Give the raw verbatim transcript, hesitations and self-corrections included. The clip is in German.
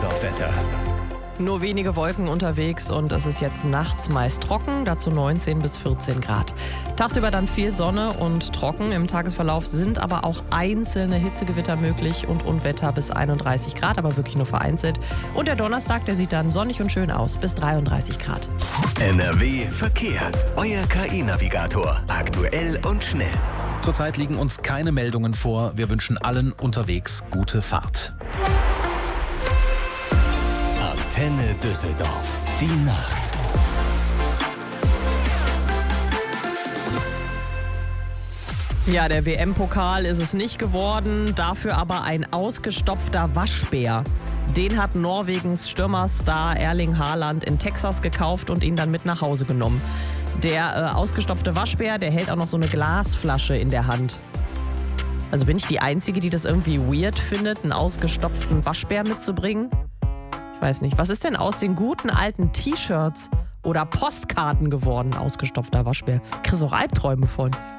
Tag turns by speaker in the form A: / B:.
A: Düsseldorf-Wetter.
B: Nur wenige Wolken unterwegs und es ist jetzt nachts meist trocken, dazu neunzehn bis vierzehn Grad. Tagsüber dann viel Sonne und trocken. Im Tagesverlauf sind aber auch einzelne Hitzegewitter möglich und Unwetter bis einunddreißig Grad, aber wirklich nur vereinzelt. Und der Donnerstag, der sieht dann sonnig und schön aus, bis dreiunddreißig Grad.
A: N R W Verkehr. Euer K I-Navigator. Aktuell und schnell.
C: Zurzeit liegen uns keine Meldungen vor. Wir wünschen allen unterwegs gute Fahrt.
A: Antenne Düsseldorf. Die Nacht.
B: Ja, der W M-Pokal ist es nicht geworden, dafür aber ein ausgestopfter Waschbär. Den hat Norwegens Stürmerstar Erling Haaland in Texas gekauft und ihn dann mit nach Hause genommen. Der äh, ausgestopfte Waschbär, der hält auch noch so eine Glasflasche in der Hand. Also bin ich die Einzige, die das irgendwie weird findet, einen ausgestopften Waschbär mitzubringen? Ich weiß nicht. Was ist denn aus den guten alten T-Shirts oder Postkarten geworden, ausgestopfter Waschbär? Kriegst auch Albträume von.